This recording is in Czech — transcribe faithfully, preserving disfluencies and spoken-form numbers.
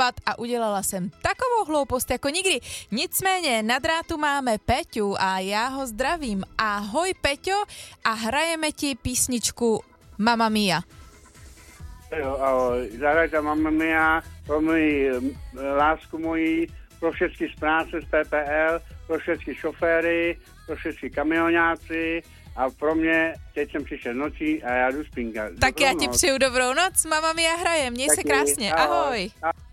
odpad a udělala jsem takovou hloupost jako nikdy. Nicméně na drátu máme Peťu a já ho zdravím. Ahoj Peťo a hrajeme ti písničku Mamma Mia. Jo, ahoj, zahrajte Mamma Mia pro moji lásku mojí, pro všechny z práce z P P L, pro všechny šoféry, pro všechny kamionáci a pro mě, teď jsem přišel nocí a já jdu spínkat. Tak já ti přeju dobrou noc, Mamma Mia hraje, měj se krásně, ahoj. ahoj.